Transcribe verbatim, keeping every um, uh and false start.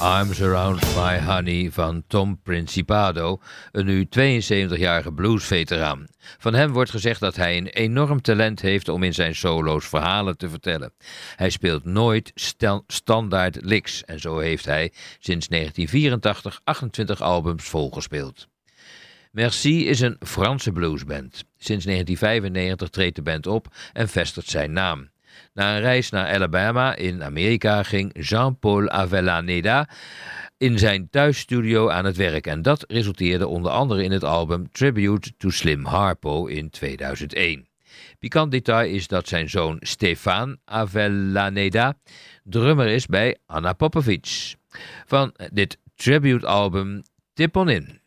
Arms Around My Honey van Tom Principado, een nu tweeënzeventigjarige bluesveteraan. Van hem wordt gezegd dat hij een enorm talent heeft om in zijn solo's verhalen te vertellen. Hij speelt nooit stel- standaard licks en zo heeft hij sinds negentien vierentachtig achtentwintig albums volgespeeld. Merci is een Franse bluesband. Sinds negentien vijfennegentig treedt de band op en vestigt zijn naam. Na een reis naar Alabama in Amerika ging Jean-Paul Avellaneda in zijn thuisstudio aan het werk en dat resulteerde onder andere in het album Tribute to Slim Harpo in tweeduizend één. Pikant detail is dat zijn zoon Stefan Avellaneda drummer is bij Anna Popovic. Van dit tribute album Tip on In.